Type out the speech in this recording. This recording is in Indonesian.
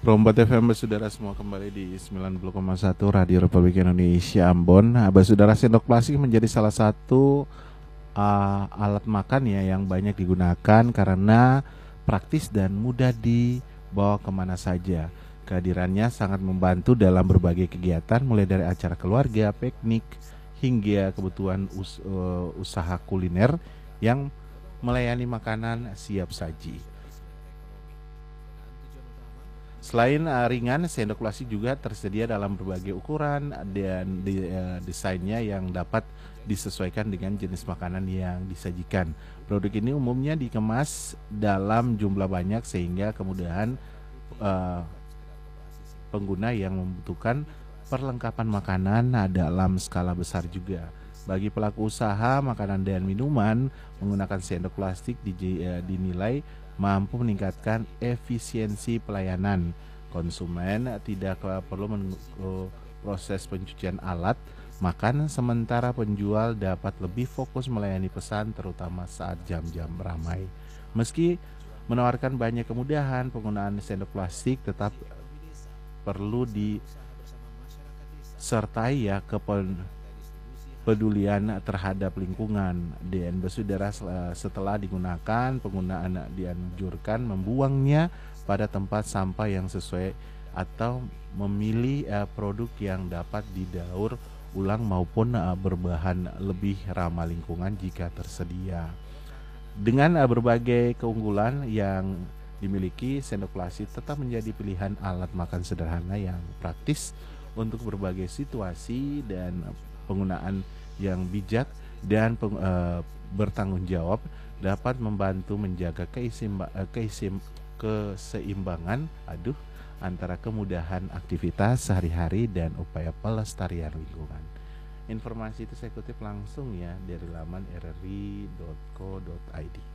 Rombat FM Basudara semua kembali di 90,1 Radio Republik Indonesia Ambon. Nah, Basudara, sendok plastik menjadi salah satu alat makan ya yang banyak digunakan karena praktis dan mudah dibawa kemana saja. Kehadirannya sangat membantu dalam berbagai kegiatan mulai dari acara keluarga, piknik, hingga kebutuhan usaha kuliner yang melayani makanan siap saji. Selain ringan, sendok plastik juga tersedia dalam berbagai ukuran dan desainnya yang dapat disesuaikan dengan jenis makanan yang disajikan. Produk ini umumnya dikemas dalam jumlah banyak sehingga kemudahan pengguna yang membutuhkan perlengkapan makanan dalam skala besar juga. Bagi pelaku usaha makanan dan minuman, menggunakan sendok plastik dinilai mampu meningkatkan efisiensi pelayanan. Konsumen tidak perlu menunggu proses pencucian alat makan, sementara penjual dapat lebih fokus melayani pesan terutama saat jam-jam ramai. Meski menawarkan banyak kemudahan, penggunaan sendok plastik tetap perlu disertai ya kepedulian terhadap lingkungan. Dan Basudara, setelah digunakan, penggunaan dianjurkan membuangnya pada tempat sampah yang sesuai atau memilih produk yang dapat didaur ulang maupun berbahan lebih ramah lingkungan jika tersedia. Dengan berbagai keunggulan yang dimiliki, sendok plastik tetap menjadi pilihan alat makan sederhana yang praktis untuk berbagai situasi, dan penggunaan yang bijak dan bertanggung jawab dapat membantu menjaga keseimbangan antara kemudahan aktivitas sehari-hari dan upaya pelestarian lingkungan. Informasi itu saya kutip langsung ya dari laman rri.co.id.